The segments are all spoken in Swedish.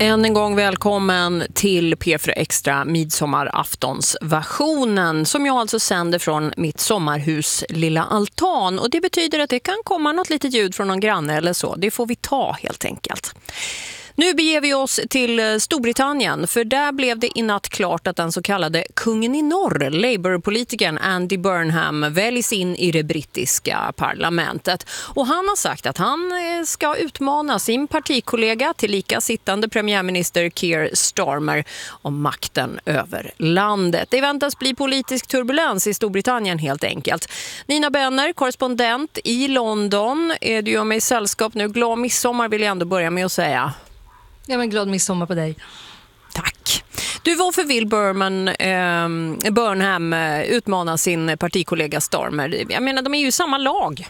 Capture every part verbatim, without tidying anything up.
Än en gång välkommen till P fyra Extra midsommaraftonsversionen som jag alltså sänder från mitt sommarhus lilla altan. Och det betyder att det kan komma något litet ljud från någon granne eller så. Det får vi ta helt enkelt. Nu beger vi oss till Storbritannien, för där blev det i natt klart att den så kallade kungen i norr, Labour-politikern Andy Burnham, väljs in i det brittiska parlamentet. Och han har sagt att han ska utmana sin partikollega till lika sittande premiärminister Keir Starmer om makten över landet. Det väntas bli politisk turbulens i Storbritannien helt enkelt. Nina Benner, korrespondent i London, är du med i sällskap nu. Glad midsommar vill jag ändå börja med att säga. Ja, men glad midsommar på dig. Tack. Du, varför vill Burman, eh, Burnham utmana sin partikollega Starmer? Jag menar, de är ju i samma lag.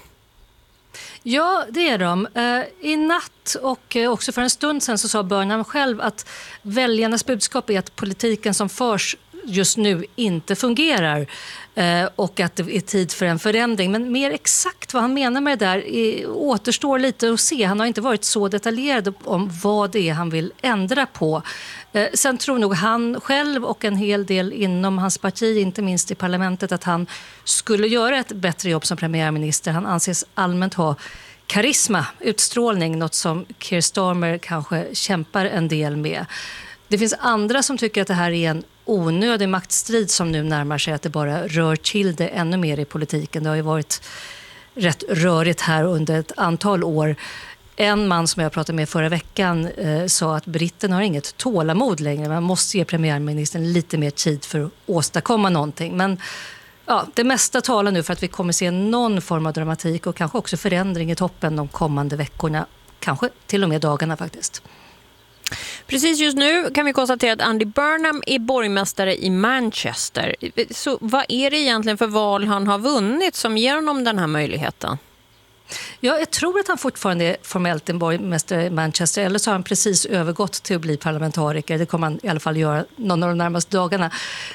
Ja, det är de. I natt och också för en stund sedan så sa Burnham själv att väljarnas budskap är att politiken som förs just nu inte fungerar och att det är tid för en förändring. Men mer exakt vad han menar med det där återstår lite att se. Han har inte varit så detaljerad om vad det är han vill ändra på. Sen tror nog han själv och en hel del inom hans parti, inte minst i parlamentet, att han skulle göra ett bättre jobb som premiärminister. Han anses allmänt ha karisma, utstrålning, något som Keir Starmer kanske kämpar en del med. Det finns andra som tycker att det här är en onödig maktstrid som nu närmar sig, att det bara rör till det ännu mer i politiken. Det har ju varit rätt rörigt här under ett antal år. En man som jag pratade med förra veckan eh, sa att britten har inget tålamod längre. Man måste ge premiärministern lite mer tid för att åstadkomma någonting. Men ja, det mesta talar nu för att vi kommer se någon form av dramatik och kanske också förändring i toppen de kommande veckorna. Kanske till och med dagarna faktiskt. Precis, just nu kan vi konstatera att Andy Burnham är borgmästare i Manchester. Så vad är det egentligen för val han har vunnit som ger honom den här möjligheten? Ja, jag tror att han fortfarande är formellt en borgmästare i Manchester, eller så har han precis övergått till att bli parlamentariker. Det kommer han i alla fall göra någon av de närmaste dagarna.